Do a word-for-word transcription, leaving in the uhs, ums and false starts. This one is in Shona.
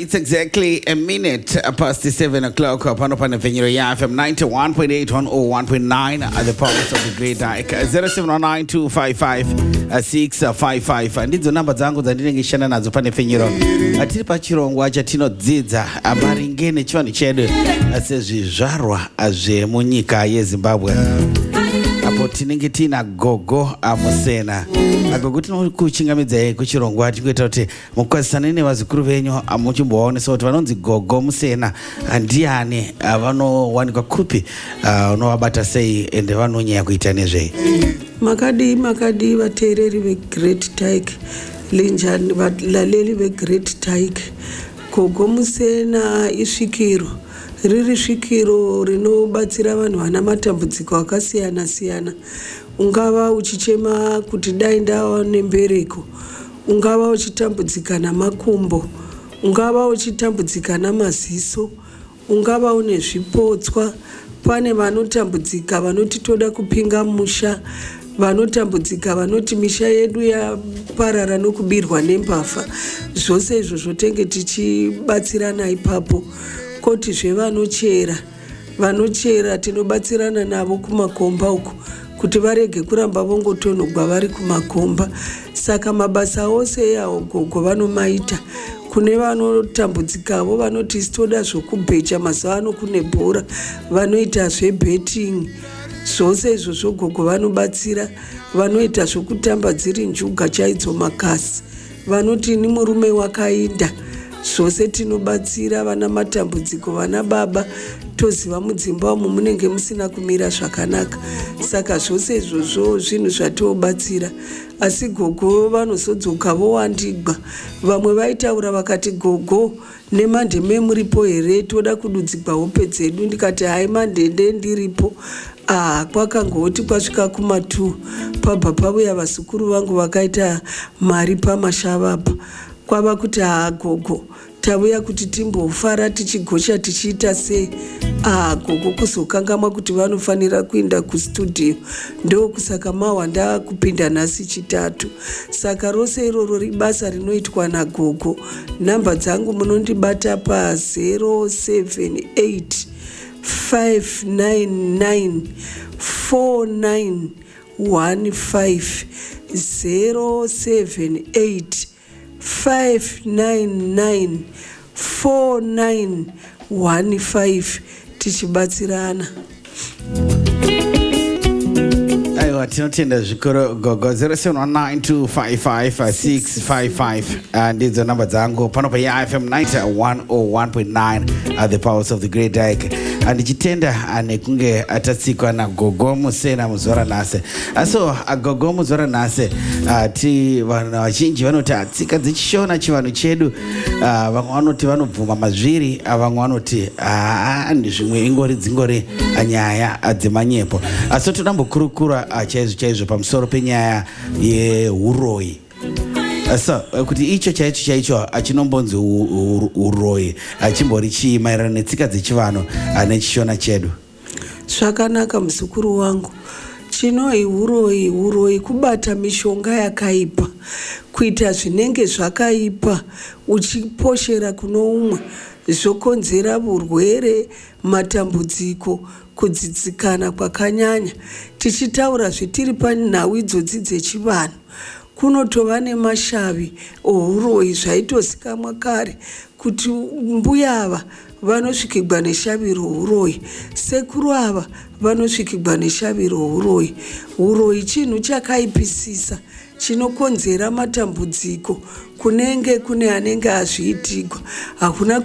it's exactly a minute past seven o'clock. Pano pana Venero ya F M ninety-one point eight, one oh one point nine at the powers of the great Dyke. zero seven zero nine two five five six five five. Ndidzo namba dzangu dzandinengeshana nadzo pane Venero. Atiri pachirongwa chatinodzidza maringe chivanhu chedu sezvizvarwa zvemunyika yeZimbabwe. Apo tinenge tina gogo amusena agogo tinokuchingamidza kuchirongwa tikuita kuti mukwazisane nevazukuru venyu muchimbovaonesa kuti vanonzi gogo musena ndiani, vanowanikwa kupi, unovabata sei ende vanonyanya kuita nezvei. makadi makadi vateereri veGreat Dyke linjani valaleli veGreat Dyke. Gogo musena isvikiro riri svikiro rinobatsira vanhu vana matambudziko akasiyana siyana. Ungava uchichema kuti dai ndawa nembereko, ungava uchitambudzika namakumbo, ungava uchitambudzika namaziso, ungava une zvipotswa. Pane vanotambudzika vanoti toda kupinga musha, vanotambudzika vanoti misha yedu yaparara nokubirwa nembavha. Zvose izvo zvotenge tichibatsirana ipapo. Koti zvevanochera vanochera tinobatsirana navo kumakomba uku kuti varege kuramba vongotonhogwa vari kumakomba. Saka mabasa ose yawo gogo vanomaita. Kune vanotambudzikavo vanoti sitoda zvokubhecha mazuva ano kune bhora, vanoita zvebheting. Zvose izvozvo gogo vanobatsira. Vanoita zvokutamba dziri njuga chaidzo makasi, vanoti ni murume wakainda. Zvose tinobatsira vana matambudziko. Vana baba toziva mudzimba umu munenge musina kumira zvakanaka, saka zvose izvozvo zvinhu zvatobatsira. Asi gogo vanozodzoka vowandigwa. Vamwe vaitaura vakati gogo nemandeme muripo here, toda kududzigwa hope dzedu. Ndikati hai mandende ndiripo. Ah, kwakangoti kwasvika kumatu pabva pauya vazukuru vangu vakaita mari pamashavapa. Kwava kuti haa gogo tauya kuti timbofara tichigosha tichiita sei. Ah gogo kuzokangamwa kuti vanofanira kuenda kustudio, ndokusaka mawanda kupinda nhasi chitatu. Saka rose iroro ribasa rinoitwa nagogo. Namba dzangu munondibata pa zero seven eight five nine nine four nine one five zero seven eight five nine nine four nine one five. Tichibatsirana. Aiwa, tinotenda zvikuru gogo. Zero seven one nine two five five six five five ndidzo namba dzangu pano pa F M ninety-one oh one point nine at the powers of the great Dyke. Ndichitenda nekunge atatsikwa nagogo musena muzora nase. Aso agogo muzora nase ti vanhu vazhinji vanoti atsika dzichishona chivanhu chedu. Vamwe vanoti vanobvuma mazviri, vamwe vanoti ndizvimwe ingori dzingori nyaya dzemanyepo. Asi todambokurukura chaizvo chaizvo pamusoro penyaya yehuroyi. So kuti icho chaicho chaicho achinombonzi uroyi achimbori chii maererano netsika dzechivanhu nechishona chedu. Zvakanaka muzukuru wangu. Chinoi uroyi, uroyi kubata mishonga yakaipa, kuita zvinenge zvakaipa uchiposhera kuno umwe, zvokonzera urwere, matambudziko, kudzidzikana kwakanyanya. Tichitaura zvitiri panhau idzodzi dzechivanhu, kunotova nemashavi ouroyi zvaitozikamwa kare kuti mbuya ava vanosvikirwa neshavi rouroyi, sekuru ava vanosvikirwa neshavi rouroyi. Uroyi chinhu chakaipisisa chinokonzera matambudziko kunenge kune anenge azviitigwa. Hakuna